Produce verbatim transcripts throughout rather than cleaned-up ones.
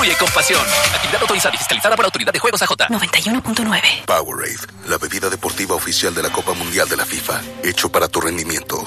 Fluye con pasión. Actividad autorizada y fiscalizada por la Autoridad de Juegos A J. noventa y uno punto nueve. Powerade, la bebida deportiva oficial de la Copa Mundial de la FIFA. Hecho para tu rendimiento.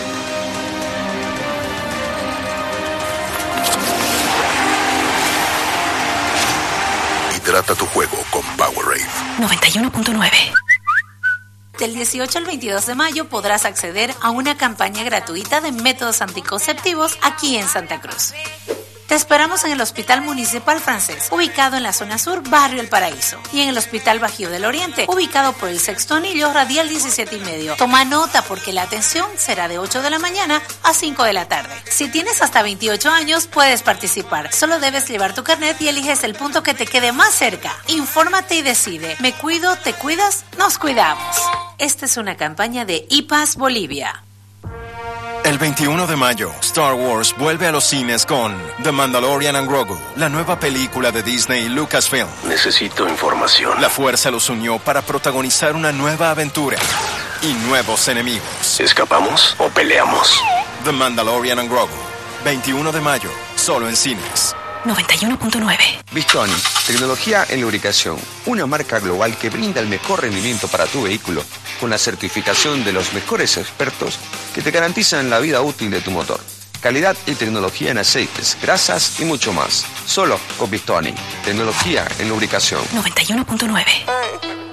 Hidrata tu juego con Powerade. noventa y uno punto nueve. Del dieciocho al veintidós de mayo podrás acceder a una campaña gratuita de métodos anticonceptivos aquí en Santa Cruz. Te esperamos en el Hospital Municipal Francés, ubicado en la zona sur, Barrio El Paraíso, y en el Hospital Bajío del Oriente, ubicado por el Sexto Anillo, Radial diecisiete y medio. Toma nota porque la atención será de ocho de la mañana a cinco de la tarde. Si tienes hasta veintiocho años, puedes participar. Solo debes llevar tu carnet y eliges el punto que te quede más cerca. Infórmate y decide. Me cuido, te cuidas, nos cuidamos. Esta es una campaña de I P A S Bolivia. El veintiuno de mayo, Star Wars vuelve a los cines con The Mandalorian and Grogu, la nueva película de Disney y Lucasfilm. Necesito información. La fuerza los unió para protagonizar una nueva aventura y nuevos enemigos. ¿Escapamos o peleamos? The Mandalorian and Grogu, veintiuno de mayo, solo en cines. noventa y uno punto nueve. Bistoni, tecnología en lubricación, una marca global que brinda el mejor rendimiento para tu vehículo, con la certificación de los mejores expertos que te garantizan la vida útil de tu motor. Calidad y tecnología en aceites, grasas y mucho más. Solo con Bistoni, tecnología en lubricación. noventa y uno punto nueve.